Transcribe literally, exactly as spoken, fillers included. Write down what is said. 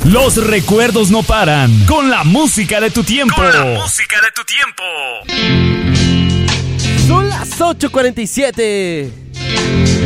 Los recuerdos no paran. Con la música de tu tiempo. Con la música de tu tiempo. Son las ocho cuarenta y siete.